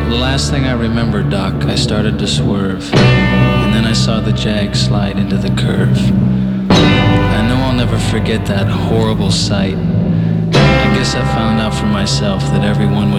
The last thing I remember, Doc, I started to swerve, and then I saw the Jag slide into the curve. I know I'll never forget that horrible sight. I guess I found out for myself that everyone was